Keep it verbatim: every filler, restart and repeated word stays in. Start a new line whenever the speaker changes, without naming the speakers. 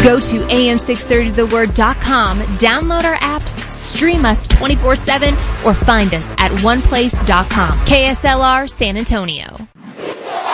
Go to A M six thirty the word dot com, download our apps, stream us twenty-four seven, or find us at one place dot com. K S L R San Antonio.